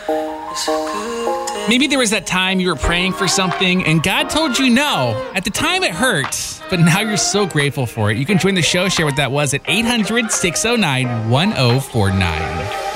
Maybe there was that time you were praying for something and God told you no. At the time it hurt, but now you're so grateful for it. You can join the show, share what that was at 800-609-1049.